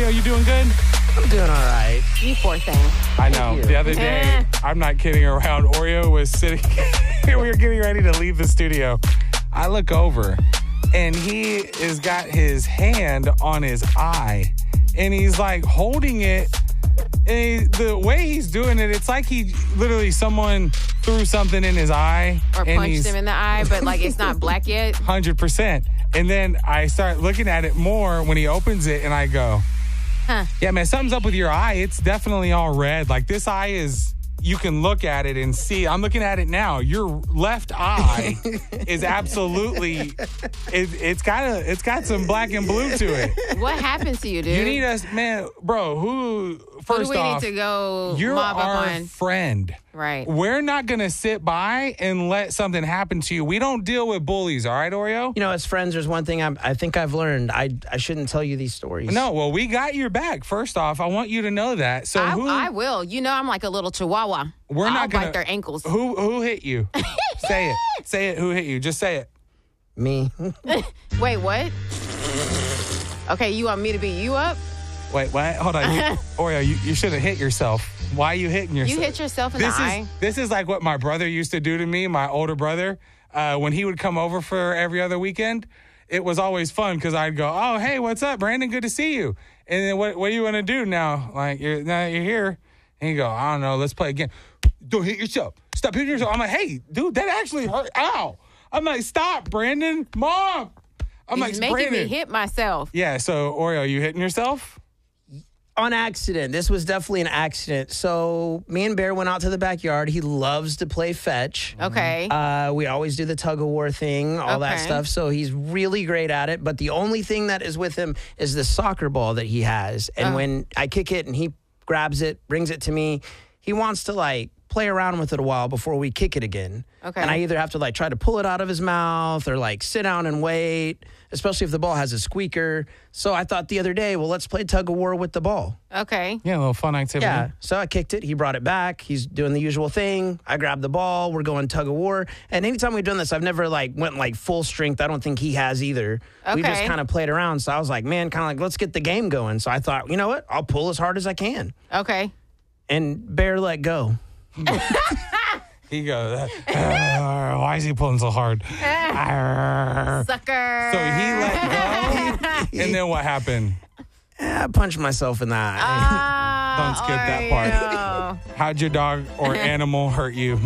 Oreo, you doing good? I'm doing all right. You poor thing. I know. The other day, I'm not kidding around. Oreo was sitting, we were getting ready to leave the studio. I look over, and he has got his hand on his eye, and he's like holding it. And the way he's doing it, it's like someone threw something in his eye. Or punched him in the eye, but like it's not black yet. 100%. And then I start looking at it more when he opens it, and I go, yeah, man, something's up with your eye. It's definitely all red. Like this eye is, you can look at it and see. I'm looking at it now. Your left eye is absolutely, it's got some black and blue to it. What happened to you, dude? You need us, man, bro, first do we off, need to go you're mob up our on? friend. Right. We're not going to sit by and let something happen to you. We don't deal with bullies, all right, Oreo? You know, as friends, there's one thing I think I've learned. I shouldn't tell you these stories. No, well, we got your back. First off, I want you to know that. So I will. You know, I'm like a little chihuahua. I'll bite their ankles. Who hit you? Say it. Say it. Who hit you? Just say it. Me. Wait, what? Okay, you want me to beat you up? Wait, what? Hold on. Oreo, you should have hit yourself. Why are you hitting yourself? You hit yourself in the eye. This is like what my brother used to do to me, my older brother. When he would come over for every other weekend, it was always fun because I'd go, oh, hey, what's up, Brandon? Good to see you. And then what do you want to do now? Like, now you're here. And you go, I don't know, let's play again. Don't hit yourself. Stop hitting yourself. I'm like, hey, dude, that actually hurt. Ow. I'm like, stop, Brandon. Mom. He's making me hit myself. Yeah, so, Oreo, you hitting yourself? On accident. This was definitely an accident. So me and Bear went out to the backyard. He loves to play fetch. Okay. We always do the tug of war thing, all that stuff. So he's really great at it. But the only thing that is with him is the soccer ball that he has. And when I kick it and he grabs it, brings it to me, he wants to like play around with it a while before we kick it again. Okay. And I either have to like try to pull it out of his mouth or like sit down and wait, especially if the ball has a squeaker. So I thought the other day, well, let's play tug of war with the ball. Okay. Yeah, a little fun activity. Yeah. So I kicked it. He brought it back. He's doing the usual thing. I grabbed the ball. We're going tug of war. And anytime we've done this, I've never like went like full strength. I don't think he has either. We just kind of played around. So I was like, man, kind of like, let's get the game going. So I thought, you know what? I'll pull as hard as I can. Okay. And Bear let go. He goes, why is he pulling so hard? Sucker. So he let go, and then what happened? I punched myself in the eye. Don't skip that part. How'd your dog or animal hurt you?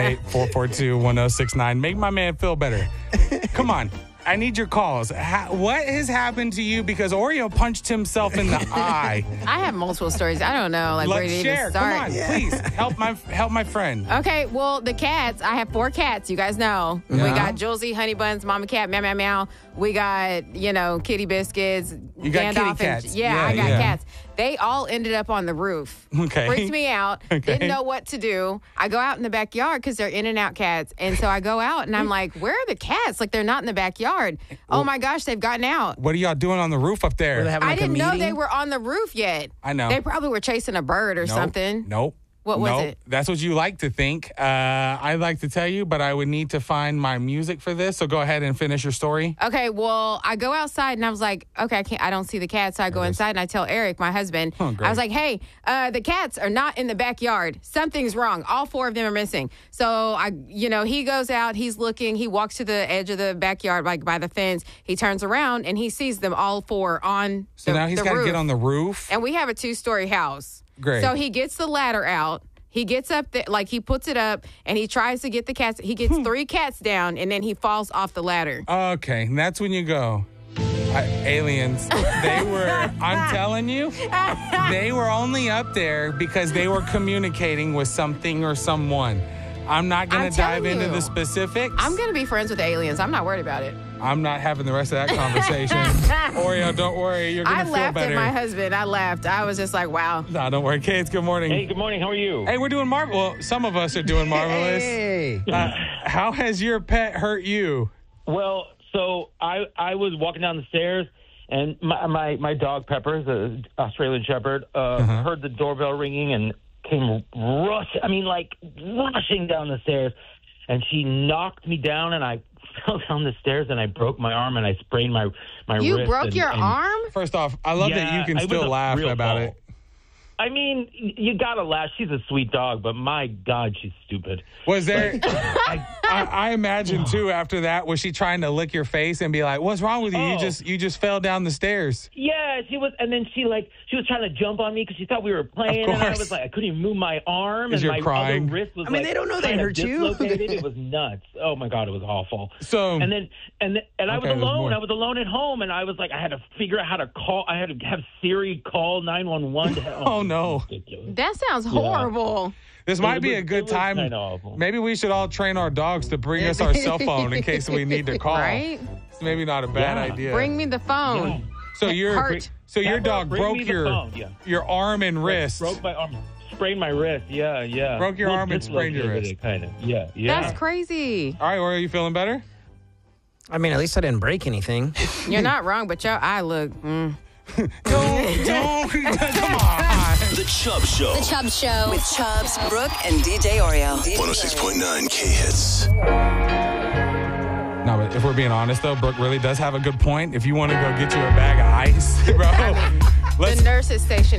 918-442-1069. Make my man feel better. Come on. I need your calls. What has happened to you? Because Oreo punched himself in the eye. I have multiple stories. I don't know, like where to even start. Come on, please help my friend. Okay, well, the cats. I have 4 cats. You guys know. Yeah. We got Josie, Honey Buns, Mama Cat, Meow Meow Meow. We got Kitty Biscuits. You got Gandalf kitty cats. I got cats. They all ended up on the roof. Okay. Freaked me out. Okay. Didn't know what to do. I go out in the backyard because they're in and out cats. And so I go out and I'm like, where are the cats? Like, they're not in the backyard. Oh my gosh, they've gotten out. What are y'all doing on the roof up there? Were they having I like a didn't know meeting? they were on the roof yet. I know. They probably were chasing a bird or something. Nope. What was it? That's what you like to think. I'd like to tell you, but I would need to find my music for this. So go ahead and finish your story. Okay, well, I go outside and I was like, okay, I don't see the cats. So I go inside and I tell Eric, my husband, I was like, hey, the cats are not in the backyard. Something's wrong. All 4 of them are missing. So he goes out, he's looking, he walks to the edge of the backyard, like by the fence. He turns around and he sees them all 4 on So now he's got to get on the roof. And we have a 2-story house. Great. So he gets the ladder out. He gets up there, like he puts it up, and he tries to get the cats. He gets 3 cats down, and then he falls off the ladder. Okay, and that's when you go. Aliens. I'm telling you, they were only up there because they were communicating with something or someone. I'm not going to dive into the specifics. I'm going to be friends with the aliens. I'm not worried about it. I'm not having the rest of that conversation. Oreo, don't worry. You're going to feel better. I laughed at my husband. I laughed. I was just like, wow. No, don't worry. Kids, good morning. Hey, good morning. How are you? Hey, we're doing marvelous. Well, some of us are doing marvelous. Hey. How has your pet hurt you? Well, so I was walking down the stairs, and my dog, Pepper, the Australian Shepherd, heard the doorbell ringing and came rushing down the stairs, and she knocked me down, and I fell down the stairs and I broke my arm and I sprained my wrist. You broke your arm? First off, I love that you can still laugh about it. I mean, you gotta laugh. She's a sweet dog, but my God, she's stupid. Was there? I imagine too. After that, was she trying to lick your face and be like, "What's wrong with you? You just fell down the stairs." Yeah, she was, and then she was trying to jump on me because she thought we were playing, and I was like, I couldn't even move my arm, and my other wrist was. I mean, they don't know they hurt you. It was nuts. Oh my God, it was awful. So and I was alone. I was alone at home, and I was like, I had to figure out how to call. I had to have Siri call 911. Oh no, that sounds horrible. This might be a good time. Maybe we should all train our dogs to bring us our cell phone in case we need to call. Right? It's maybe not a bad idea. Bring me the phone. Yeah. So your dog broke your arm and wrist. Broke my arm. Sprained my wrist. Yeah. Broke your arm and sprained your wrist. Kind of. Yeah. That's crazy. All right, are you feeling better? I mean, at least I didn't break anything. You're not wrong, but your eye look. Don't. Come on. The Chubb Show. The Chubb Show. With Chubbs, Brooke, and DJ Oreo. 106.9 K-Hits. No, but if we're being honest, though, Brooke really does have a good point. If you want to go get you a bag of ice, bro. The nurses station